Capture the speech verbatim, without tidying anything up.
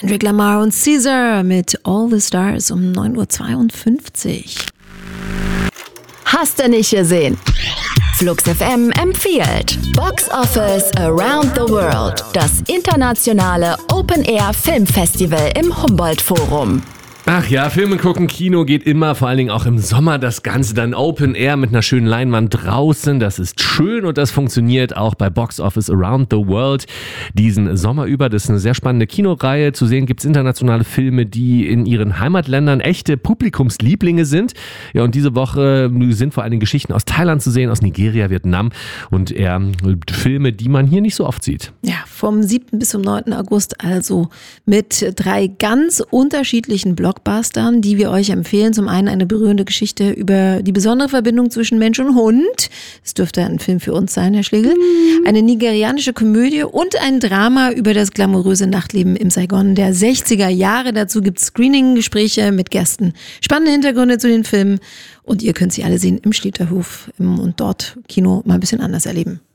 Kendrick Lamar und Caesar mit All the Stars um neun Uhr zweiundfünfzig. Hast du nicht gesehen? Flux F M empfiehlt Box Office Around the World, das internationale Open-Air-Filmfestival im Humboldt-Forum. Ach ja, Filme gucken, Kino geht immer, vor allen Dingen auch im Sommer das Ganze dann Open Air mit einer schönen Leinwand draußen. Das ist schön und das funktioniert auch bei Box Office Around the World diesen Sommer über. Das ist eine sehr spannende Kinoreihe. Zu sehen gibt's internationale Filme, die in ihren Heimatländern echte Publikumslieblinge sind. Ja, und diese Woche sind vor allen Dingen Geschichten aus Thailand zu sehen, aus Nigeria, Vietnam und eher Filme, die man hier nicht so oft sieht. Ja, vom siebten bis zum neunten August also mit drei ganz unterschiedlichen Blogs. Blockbustern, die wir euch empfehlen. Zum einen eine berührende Geschichte über die besondere Verbindung zwischen Mensch und Hund. Das dürfte ein Film für uns sein, Herr Schlegel. Eine nigerianische Komödie und ein Drama über das glamouröse Nachtleben im Saigon der sechziger Jahre. Dazu gibt es Screening-Gespräche mit Gästen, spannende Hintergründe zu den Filmen und ihr könnt sie alle sehen im Schlieterhof und dort Kino mal ein bisschen anders erleben.